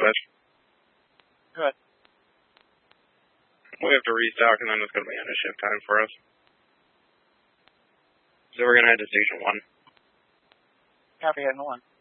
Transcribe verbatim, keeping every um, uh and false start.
dispatch. Go ahead. We have to restock, and then it's going to be end of shift time for us. So we're going to head to Station one. Copy, heading one.